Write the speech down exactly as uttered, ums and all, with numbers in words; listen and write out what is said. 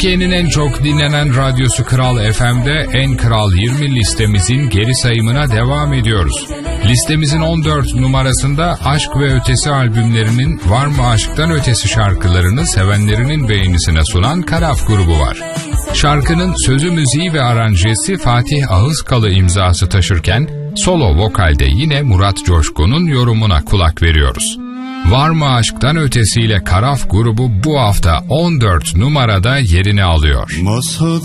Türkiye'nin en çok dinlenen radyosu Kral F M'de En Kral yirmi listemizin geri sayımına devam ediyoruz. Listemizin on dört numarasında Aşk ve Ötesi albümlerinin Var mı Aşktan Ötesi şarkılarını sevenlerinin beğenisine sunan Karaf grubu var. Şarkının sözü, müziği ve aranjesi Fatih Ağızkalı imzası taşırken solo vokalde yine Murat Coşkun'un yorumuna kulak veriyoruz. Var mı Aşktan Ötesiyle Karaf grubu bu hafta on dört numarada yerini alıyor. Masada